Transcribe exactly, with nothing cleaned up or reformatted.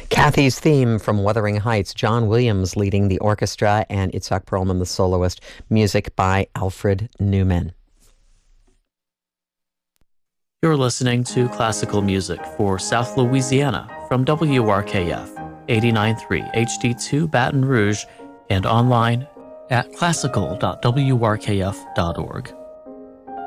Kathy's theme from Wuthering Heights, John Williams leading the orchestra, and Itzhak Perlman, the soloist. Music by Alfred Newman. You're listening to classical music for South Louisiana from W R K F eighty-nine point three H D two Baton Rouge and online at classical dot w r k f dot org.